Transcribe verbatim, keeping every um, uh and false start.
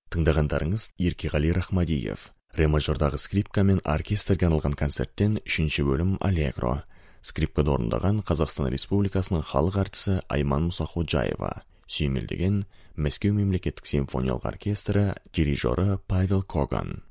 Тыңдағандарыңыз Еркеғали Рахмадиев. Ре мажордағы скрипка мен оркестрге арналған концерттен үшінші бөлім Аллегро. Скрипкада орындаған Қазақстан Республикасының халық артисі Айман Мұсақожаева. Сүйемелдеген Мәскеу мемлекеттік симфониялық оркестрі дирижері Павел Коган.